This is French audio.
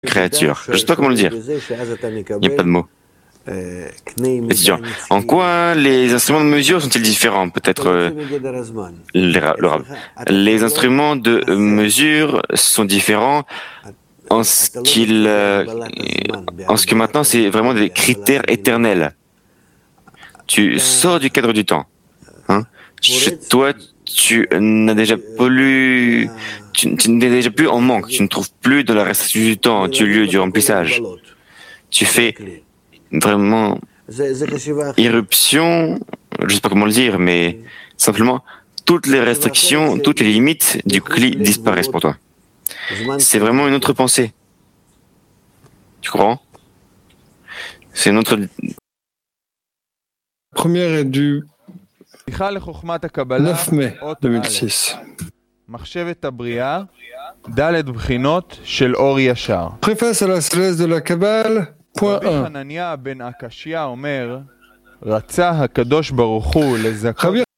créature. Je ne sais pas comment le dire. Il n'y a pas de mots. En quoi les instruments de mesure sont-ils différents? Peut-être les instruments de mesure sont différents en ce que maintenant c'est vraiment des critères éternels. Tu sors du cadre du temps. Hein? Toi, tu n'as déjà plus, tu n'es déjà plus en manque. Tu ne trouves plus dans la restriction du temps, du lieu du remplissage. Tu fais vraiment irruption, je ne sais pas comment le dire, mais simplement toutes les restrictions, toutes les limites du cli disparaissent pour toi. C'est vraiment une autre pensée. Tu comprends? C'est une autre... Première est du 9 mai 2006. Préface à la sagesse de la Kabbale, point 1. Rabbi